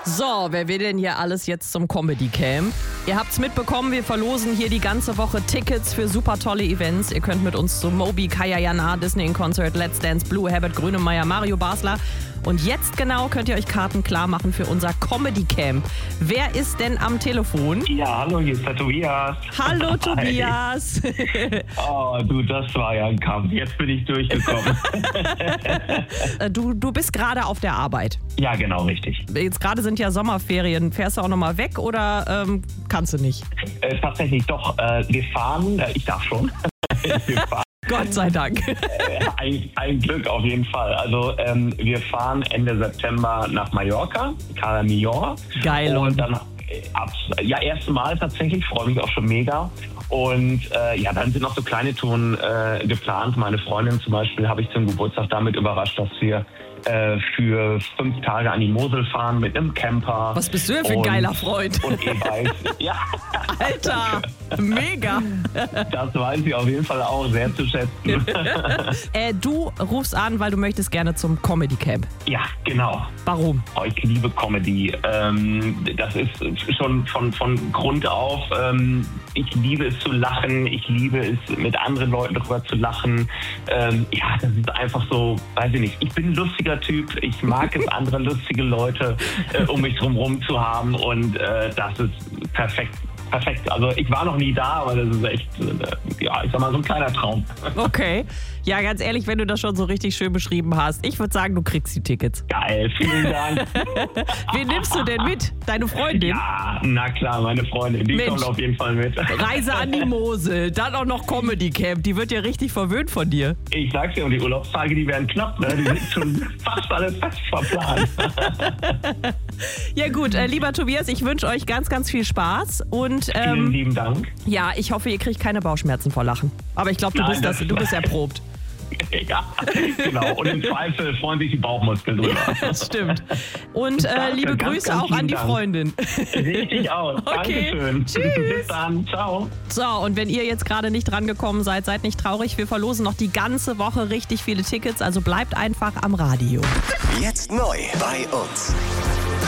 So, wer will denn hier alles jetzt zum Comedy Camp? Ihr habt's mitbekommen, wir verlosen hier die ganze Woche Tickets für super tolle Events. Ihr könnt mit uns zu Moby, Kaya Jana, Disney in Concert, Let's Dance, Blue, Herbert Grönemeyer, Mario Basler. Und jetzt genau könnt ihr euch Karten klar machen für unser Comedy Camp. Wer ist denn am Telefon? Ja, hallo, hier ist der Tobias. Hallo Tobias. Oh, du, das war ja ein Kampf. Jetzt bin ich durchgekommen. Du bist gerade auf der Arbeit. Ja, genau, richtig. Jetzt gerade sind ja Sommerferien. Fährst du auch nochmal weg oder kannst du nicht? Tatsächlich doch. Wir fahren, ich darf schon. Wir fahren. Gott sei Dank. Ein Glück auf jeden Fall. Also wir fahren Ende September nach Mallorca, Cala Millor. Geil. Und dann erste Mal tatsächlich, freue mich auch schon mega. Und dann sind noch so kleine Touren geplant. Meine Freundin zum Beispiel habe ich zum Geburtstag damit überrascht, dass wir für 5 Tage an die Mosel fahren mit einem Camper. Was bist du denn für ein geiler Freund? Und E-Bikes. Ja. Alter, mega. Das weiß ich auf jeden Fall auch sehr zu schätzen. Du rufst an, weil du möchtest gerne zum Comedy Camp. Ja, genau. Warum? Oh, ich liebe Comedy. Das ist schon von Grund auf. Ich liebe es zu lachen. Ich liebe es, mit anderen Leuten darüber zu lachen. Das ist einfach so, weiß ich nicht. Ich bin ein lustiger Typ. Ich mag es, andere lustige Leute um mich drumherum zu haben. Und das ist perfekt. Also ich war noch nie da, aber das ist echt, ich sag mal, so ein kleiner Traum. Okay. Ja, ganz ehrlich, wenn du das schon so richtig schön beschrieben hast, ich würde sagen, du kriegst die Tickets. Geil, vielen Dank. Wen nimmst du denn mit? Deine Freundin? Ja, na klar, meine Freundin, die kommt auf jeden Fall mit. Reise an die Mosel, dann auch noch Comedy Camp, die wird ja richtig verwöhnt von dir. Ich sag's dir, und die Urlaubstage, die werden knapp, ne? Die sind schon fast alle fest verplant. Ja gut, lieber Tobias, ich wünsche euch ganz, ganz viel Spaß und vielen lieben Dank. Ja, ich hoffe, ihr kriegt keine Bauchschmerzen vor Lachen. Aber ich glaube, du bist erprobt. Ja, genau. Und im Zweifel freuen sich die Bauchmuskeln drüber. Das stimmt. Und liebe Grüße auch an die Freundin. Richtig aus. Okay. Dankeschön. Tschüss. Bis dann. Ciao. So, und wenn ihr jetzt gerade nicht drangekommen seid, seid nicht traurig. Wir verlosen noch die ganze Woche richtig viele Tickets. Also bleibt einfach am Radio. Jetzt neu bei uns.